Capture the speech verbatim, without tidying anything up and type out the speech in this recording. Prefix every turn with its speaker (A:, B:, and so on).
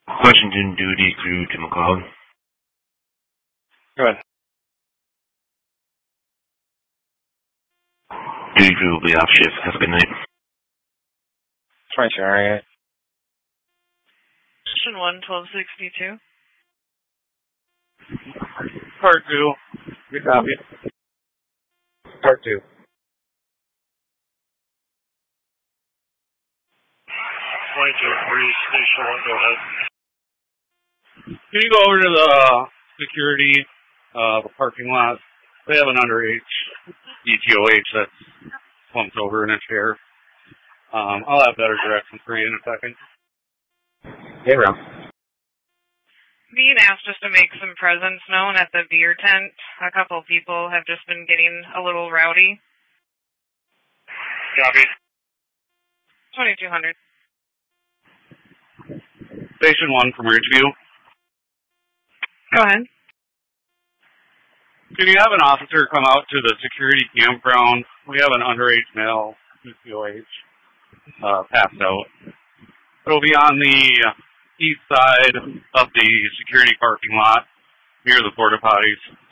A: Washington duty crew to McCall.
B: Go ahead.
A: Duty crew will be off shift. Have a good night.
B: twenty-two, alright.
C: Station one, twelve sixty-two.
B: Part two. Good copy. Part two.
D: twenty-two, three, station one, go ahead.
B: Can you go over to the security, uh, the parking lot? They have an underage E T O H that's slumped over in a chair. Um, I'll have better directions for you in a second.
E: Hey, Ram.
C: Being asked just to make some presence known at the beer tent. A couple people have just been getting a little rowdy.
D: Copy.
C: twenty-two hundred.
B: Station one from Ridgeview.
C: Go ahead.
B: Can you have an officer come out to the security campground? We have an underage male E T O H uh, passed out. It'll be on the east side of the security parking lot near the porta potties.